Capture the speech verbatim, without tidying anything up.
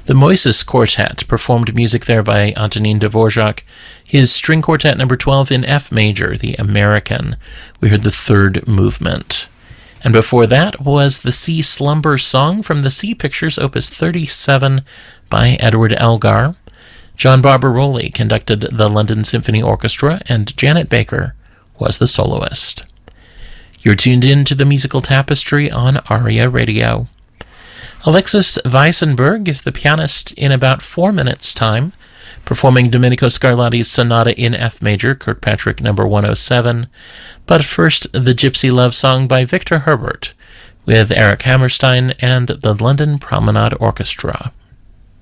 The Moises Quartet performed music there by Antonin Dvorak, his string quartet number twelve in F major, the American. We heard the third movement. And before that was the Sea Slumber Song from the Sea Pictures, opus thirty-seven by Edward Elgar. John Barbaroli conducted the London Symphony Orchestra, and Janet Baker was the soloist. You're tuned in to the Musical Tapestry on ARIA Radio. Alexis Weissenberg is the pianist in about four minutes' time, performing Domenico Scarlatti's Sonata in F major, Kirkpatrick number one oh seven. But first, the Gypsy Love Song by Victor Herbert, with Eric Hammerstein and the London Promenade Orchestra.